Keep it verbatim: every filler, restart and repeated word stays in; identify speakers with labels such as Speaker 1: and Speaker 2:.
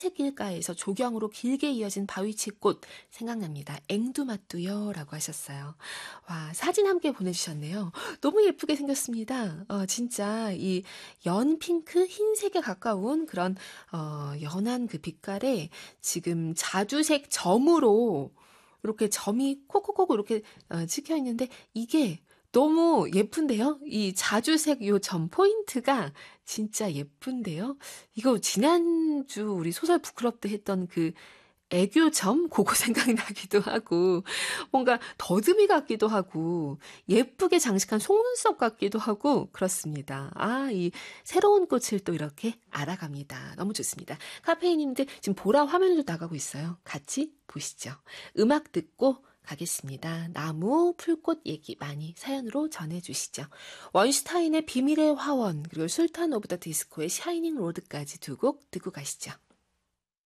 Speaker 1: 새길가에서 조경으로 길게 이어진 바위치꽃 생각납니다. 앵두맛두요 라고 하셨어요. 와, 사진 함께 보내주셨네요. 너무 예쁘게 생겼습니다. 어, 진짜 이 연핑크 흰색에 가까운 그런 어, 연한 그 빛깔에 지금 자주색 점으로 이렇게 점이 콕콕콕 이렇게 어, 찍혀 있는데 이게 너무 예쁜데요? 이 자주색 요 점 포인트가 진짜 예쁜데요? 이거 지난주 우리 소설 부끄럽다 했던 그 애교점? 그거 생각이 나기도 하고, 뭔가 더듬이 같기도 하고, 예쁘게 장식한 속눈썹 같기도 하고, 그렇습니다. 아, 이 새로운 꽃을 또 이렇게 알아갑니다. 너무 좋습니다. 카페인님들 지금 보라 화면도 나가고 있어요. 같이 보시죠. 음악 듣고 가겠습니다. 나무, 풀꽃 얘기 많이 사연으로 전해주시죠. 원슈타인의 비밀의 화원, 그리고 술탄 오브 더 디스코의 샤이닝 로드까지 두 곡 듣고 가시죠.